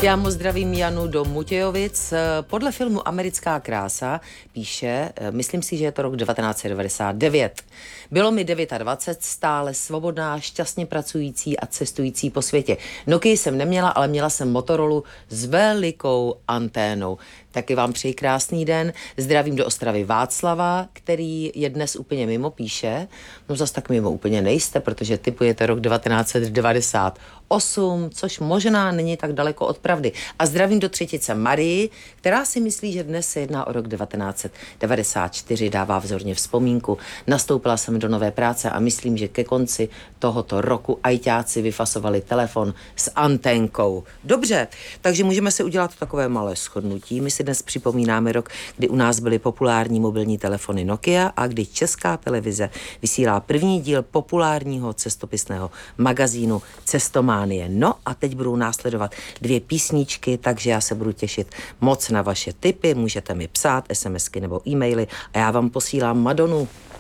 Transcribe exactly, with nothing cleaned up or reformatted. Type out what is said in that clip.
Já moc zdravím Janu do Mutějovic. Podle filmu Americká krása píše, myslím si, že je to rok devatenáct set devadesát devět. Bylo mi dvacet devět, stále svobodná, šťastně pracující a cestující po světě. Nokia jsem neměla, ale měla jsem Motorola s velikou anténou. Taky vám přeji krásný den. Zdravím do Ostravy Václava, který je dnes úplně mimo, píše. No zas tak mimo úplně nejste, protože typujete rok devatenáct set devadesát osm, což možná není tak daleko od pravdy. A zdravím do Třetice Marii, která si myslí, že dnes se jedná o rok devatenáct set devadesát čtyři, dává vzorně vzpomínku. Nastoupila jsem do nové práce a myslím, že ke konci tohoto roku ajťáci vyfasovali telefon s anténkou. Dobře, takže můžeme si udělat takové malé shodnutí. My si dnes připomínáme rok, kdy u nás byly populární mobilní telefony Nokia a kdy Česká televize vysílá první díl populárního cestopisného magazínu Cestománie. No a teď budou následovat dvě písničky, takže já se budu těšit moc na vaše tipy. Můžete mi psát SMSky nebo e-maily a já vám posílám Madonu.